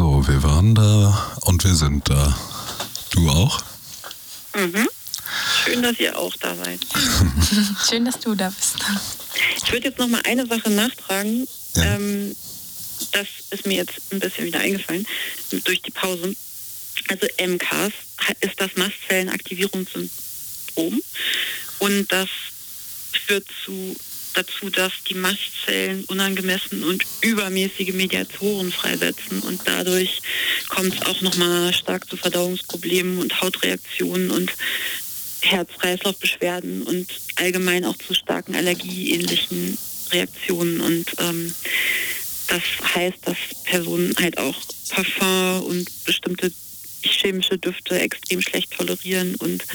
So, wir waren da und wir sind da. Du auch? Mhm. Schön, dass ihr auch da seid. Schön, dass du da bist. Ich würde jetzt noch mal eine Sache nachtragen. Ja. Das ist mir jetzt ein bisschen wieder eingefallen durch die Pause. Also MCAS ist das Mastzellenaktivierungssyndrom und das führt dazu, dass die Mastzellen unangemessen und übermäßige Mediatoren freisetzen und dadurch kommt es auch nochmal stark zu Verdauungsproblemen und Hautreaktionen und Herz-Kreislauf-Beschwerden und allgemein auch zu starken allergieähnlichen Reaktionen und das heißt, dass Personen halt auch Parfum und bestimmte chemische Düfte extrem schlecht tolerieren und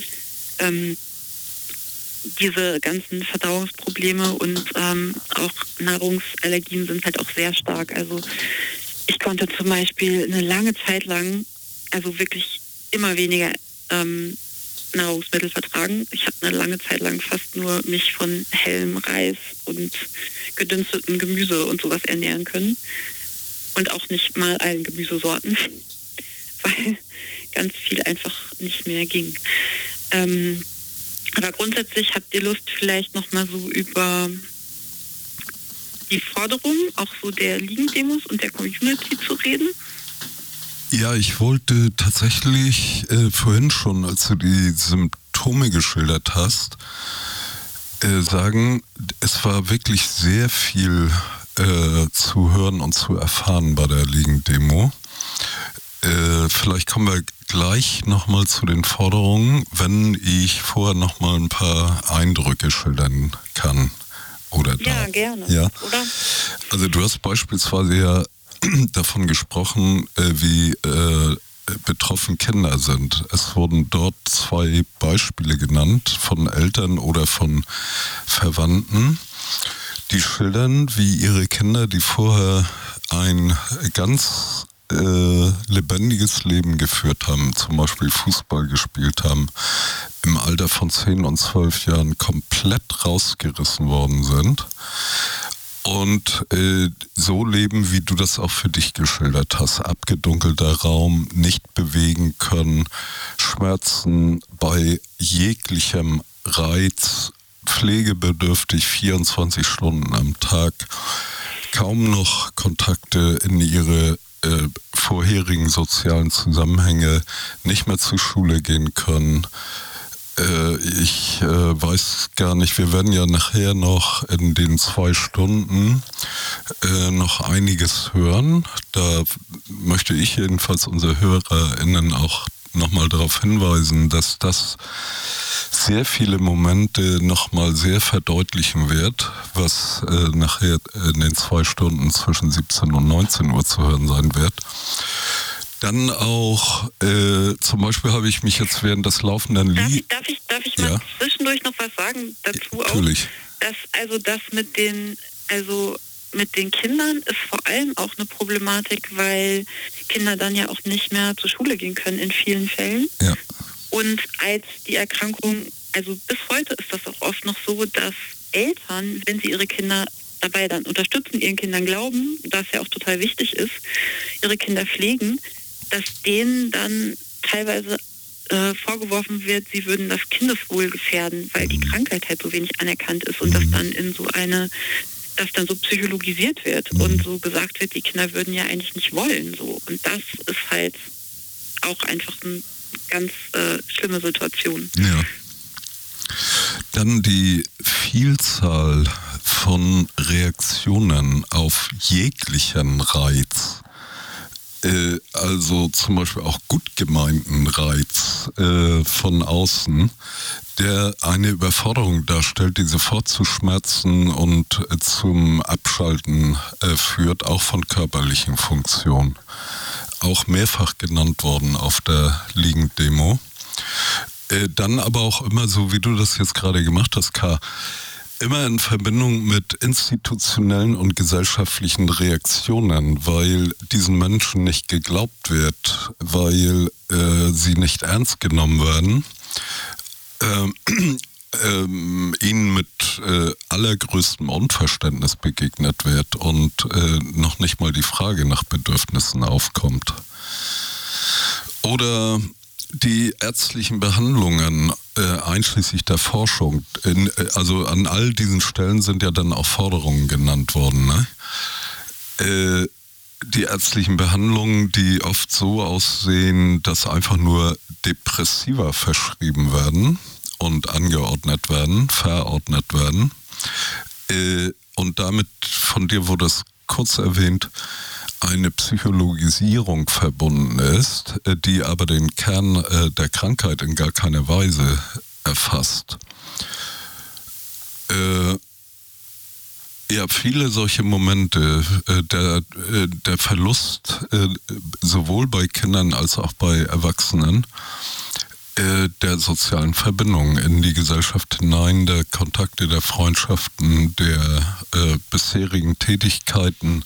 diese ganzen Verdauungsprobleme und auch Nahrungsallergien sind halt auch sehr stark. Also ich konnte zum Beispiel eine lange Zeit lang, also wirklich immer weniger Nahrungsmittel vertragen. Ich habe eine lange Zeit lang fast nur mich von hellem Reis und gedünstetem Gemüse und sowas ernähren können. Und auch nicht mal allen Gemüsesorten, weil ganz viel einfach nicht mehr ging. Aber grundsätzlich habt ihr Lust, vielleicht nochmal so über die Forderungen auch so der Liegendemos und der Community zu reden? Ja, ich wollte tatsächlich vorhin schon, als du die Symptome geschildert hast, sagen, es war wirklich sehr viel zu hören und zu erfahren bei der Liegendemo. Vielleicht kommen wir gleich nochmal zu den Forderungen, wenn ich vorher nochmal ein paar Eindrücke schildern kann. Oder ja, gerne. Ja? Oder? Also du hast beispielsweise ja davon gesprochen, wie betroffen Kinder sind. Es wurden dort 2 Beispiele genannt von Eltern oder von Verwandten, die schildern, wie ihre Kinder, die vorher ein ganz lebendiges Leben geführt haben, zum Beispiel Fußball gespielt haben, im Alter von 10 und 12 Jahren komplett rausgerissen worden sind und so leben, wie du das auch für dich geschildert hast. Abgedunkelter Raum, nicht bewegen können, Schmerzen bei jeglichem Reiz, pflegebedürftig 24 Stunden am Tag, kaum noch Kontakte in ihre vorherigen sozialen Zusammenhänge, nicht mehr zur Schule gehen können. Ich weiß gar nicht, wir werden ja nachher noch in den 2 Stunden noch einiges hören. Da möchte ich jedenfalls unsere HörerInnen auch nochmal darauf hinweisen, dass das sehr viele Momente nochmal sehr verdeutlichen wird, was nachher in den 2 Stunden zwischen 17 und 19 Uhr zu hören sein wird. Dann auch, zum Beispiel habe ich mich jetzt während des laufenden Darf ich mal zwischendurch noch was sagen dazu natürlich. auch? Das mit den Kindern ist vor allem auch eine Problematik, weil Kinder dann ja auch nicht mehr zur Schule gehen können in vielen Fällen. Ja. Und als die Erkrankung, also bis heute ist das auch oft noch so, dass Eltern, wenn sie ihre Kinder dabei dann unterstützen, ihren Kindern glauben, das ja auch total wichtig ist, ihre Kinder pflegen, dass denen dann teilweise vorgeworfen wird, sie würden das Kindeswohl gefährden, weil die Krankheit halt so wenig anerkannt ist und das dann das dann so psychologisiert wird und so gesagt wird, die Kinder würden ja eigentlich nicht wollen. So. Und das ist halt auch einfach eine ganz schlimme Situation. Ja. Dann die Vielzahl von Reaktionen auf jeglichen Reiz. Also zum Beispiel auch gut gemeinten Reiz von außen, der eine Überforderung darstellt, die sofort zu Schmerzen und zum Abschalten führt, auch von körperlichen Funktionen. Auch mehrfach genannt worden auf der Liegendemo. Dann aber auch immer so, wie du das jetzt gerade gemacht hast, K., immer in Verbindung mit institutionellen und gesellschaftlichen Reaktionen, weil diesen Menschen nicht geglaubt wird, weil sie nicht ernst genommen werden. ihnen mit allergrößtem Unverständnis begegnet wird und noch nicht mal die Frage nach Bedürfnissen aufkommt. Oder die ärztlichen Behandlungen, einschließlich der Forschung, also an all diesen Stellen sind ja dann auch Forderungen genannt worden, ne? Die ärztlichen Behandlungen, die oft so aussehen, dass einfach nur Depressiva verschrieben werden und angeordnet werden, verordnet werden. Und damit, von dir wurde es kurz erwähnt, eine Psychologisierung verbunden ist, die aber den Kern der Krankheit in gar keiner Weise erfasst. Ja, viele solche Momente, der Verlust sowohl bei Kindern als auch bei Erwachsenen der sozialen Verbindungen in die Gesellschaft hinein, der Kontakte, der Freundschaften, der bisherigen Tätigkeiten,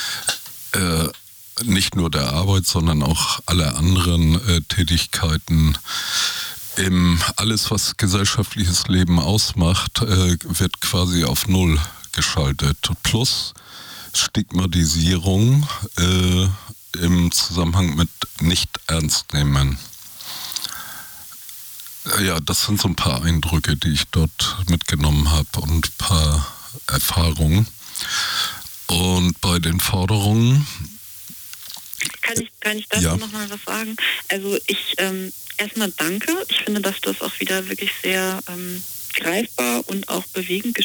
nicht nur der Arbeit, sondern auch alle anderen Tätigkeiten. Alles, was gesellschaftliches Leben ausmacht, wird quasi auf Null geschaltet. Plus Stigmatisierung im Zusammenhang mit Nicht-Ernst-Nehmen. Ja, das sind so ein paar Eindrücke, die ich dort mitgenommen habe und ein paar Erfahrungen. Und bei den Forderungen... Kann ich dazu noch mal was sagen? Also ich erstmal danke. Ich finde, dass du das auch wieder wirklich sehr greifbar und auch bewegend